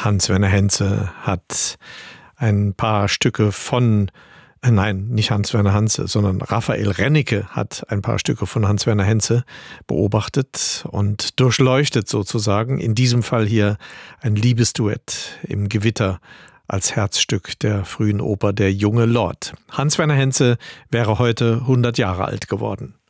Hans-Werner Henze hat ein paar Stücke von, nein, nicht Hans-Werner Henze, sondern Raphael Rennecke hat ein paar Stücke von Hans-Werner Henze beobachtet und durchleuchtet sozusagen. In diesem Fall hier ein Liebesduett im Gewitter als Herzstück der frühen Oper Der junge Lord. Hans-Werner Henze wäre heute 100 Jahre alt geworden.